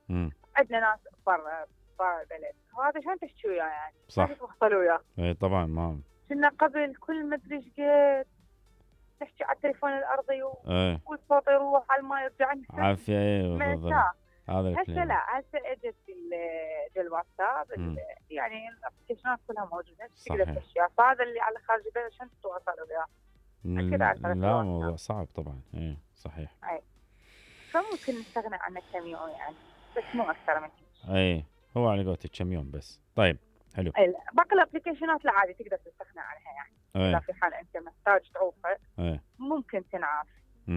عندنا ناس برا البلد، وهذا شلون تحكي وياه يعني؟ صح. ما تتوصل وياه. اي طبعا ما كنا قبل كل ما ادري ايش قد تحكي على التليفون الارضي والصوت يروح على ما يرجع عافية. مأساة. هذا هسه لا، هسه اجت الواتساب يعني الابلكيشنات كلها موجوده، تقدر تحكي. فهذا اللي على خارج البلد شلون تتواصل وياه؟ لا موضوع صعب طبعا. اي صحيح. اي فممكن نستغنى عنه كم يوم يعني، بس مو اكثر من هيك. اي هو على قولتك كم يوم بس. طيب حلو. باقي الابلكيشنات العادي تقدر تستغنى عنها يعني. اذا في حال انت محتاج تعوفها ممكن تنعاف.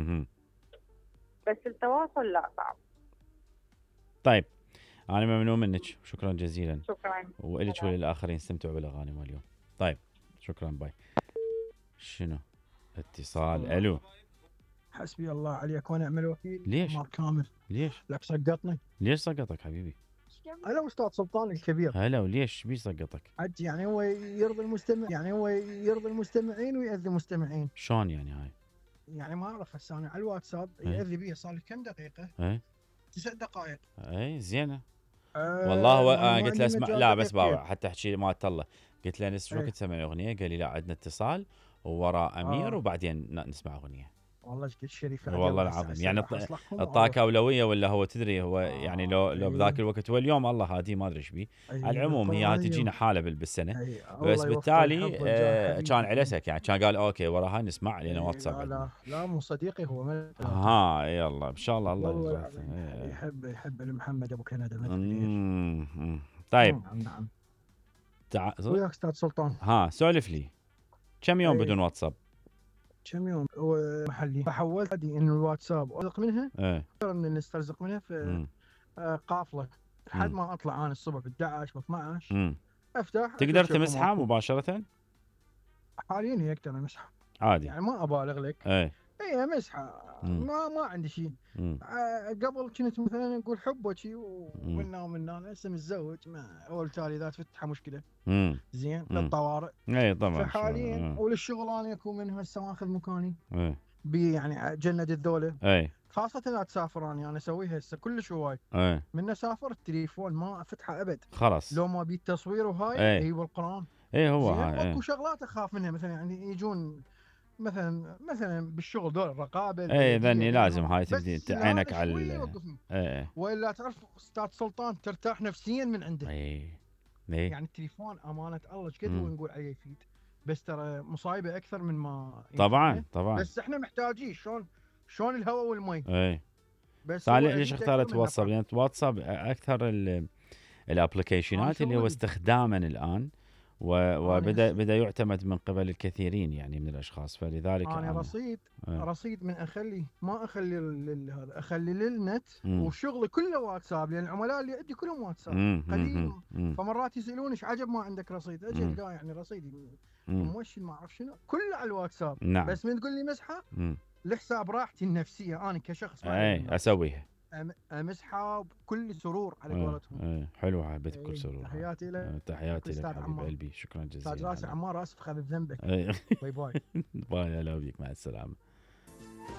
بس التواصل لا، صعب. طيب انا ممنون منك، شكرا جزيلا. شكرا. والك وللاخرين استمتعوا بالاغاني مال اليوم. طيب شكرا، باي. شنو اتصال؟ الو. حسبي الله عليك ونعم الوكيل. ليش؟ عمر كامل. ليش؟ لك سقطني. ليش سقطك حبيبي؟ هلا استاذ سلطان الكبير. هلا، وليش بيش سقطك؟ يعني هو يرضي المستمع، يعني هو يرضي المستمعين ويأذي المستمعين. شلون يعني هاي؟ يعني ما اعرف هسه انا على الواتساب يأذي بي صار لي كم دقيقة؟ 9 دقائق. اي زينه. والله قلت له اسمع، لا بس بابا حتى احكي مالت الله. قلت له شو كنت تسمع اغنيه؟ قال لي لا عندنا اتصال ووراء امير وبعدين نسمع اغنيه. والله قلت شريف والله العظيم يعني الطاقه اولويه ولا هو تدري هو يعني لو بذاك الوقت واليوم الله هادي ما ادري ايش بيه. على العموم هي تجينا حاله بالسنه. بس بالتالي كان علسك يعني، كان قال اوكي وراها نسمع لنا واتساب. لا مو صديقي هو يلا ان شاء الله الله يحب محمد ابو كندا. طيب نعم. وياك استاذ سلطان. سولف لي كم يوم بدون واتساب؟ كم يوم محلي، فحولت انه الواتساب ارزق منها من نسترزق منها في قافله لحد ما اطلع انا الصبح ب 11 ب 12 افتح. تقدر تمسحها مباشره؟ حاليا هي اقدر امسحها عادي يعني، ما ابالغ لك. اي امسحها ما عندي شيء. قبل كنت مثلا اقول حبك ومنا هسه متزوج اول تالي اذا تفتحها مشكله. زين للطوارئ. اي طبعا. فحاليا وللشغل انا اكون منها هسه ماخذ مكاني. يعني جند الدوله. خاصه اذا تسافر انا اسويها هسه كلش هواي. من اسافر التليفون ما افتحه ابد خلاص. لو ما بي التصوير وهاي اي والقران. هو هاي اكو شغلات اخاف منها، مثلا يعني يجون مثلا بالشغل دول الرقابه. ذني لازم هاي تبدي عينك على والا تعرف استاذ سلطان ترتاح نفسيا من عنده. يعني التليفون امانه الله ايش قد نقول عليه يفيد، بس ترى مصايبه اكثر من ما طبعا. بس احنا محتاجين شلون الهواء والمي. بس ليش اختارت واتساب؟ لان واتساب اكثر الابلكيشنات اللي هو استخداما الان وبدا يعتمد من قبل الكثيرين يعني من الاشخاص، فلذلك انا رصيد من ما اخلي هذا، اخلي للنت وشغلي كله واتساب، لان العملاء اللي عندي كلهم واتساب قليل. فمرات يسالوني ايش عجب ما عندك رصيد؟ اجي القاه يعني رصيدي موشي ما اعرف شنو كله على الواتساب. نعم. بس من تقول لي مسحه لحساب راحتي النفسيه انا كشخص اسويها امسحها بكل سرور على قولتهم. حلو هاي بكل سرور. تحياتي لك. تحياتي لك حبيب قلبي، شكرا جزيلا. تاج راسي عمار، اسف خذ بذنبك. باي باي. باي، هلا بيك، مع السلامه.